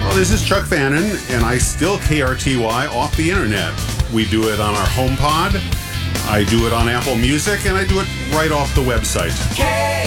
Well, this is Chuck Fannin, and I still KRTY off the internet. We do it on our HomePod, I do it on Apple Music, and I do it right off the website.